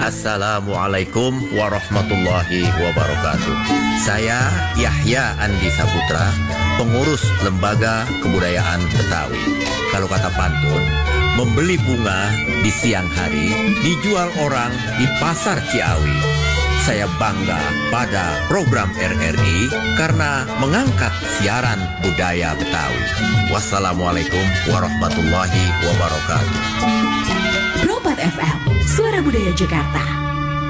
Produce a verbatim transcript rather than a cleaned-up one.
Assalamualaikum warahmatullahi wabarakatuh. Saya Yahya Andi Saputra, pengurus Lembaga Kebudayaan Betawi. Kalau kata pantun, membeli bunga di siang hari, dijual orang di pasar Ciawi. Saya bangga pada program R R I karena mengangkat siaran budaya Betawi. Wassalamualaikum warahmatullahi wabarakatuh. Pro empat F M, Suara Budaya Jakarta.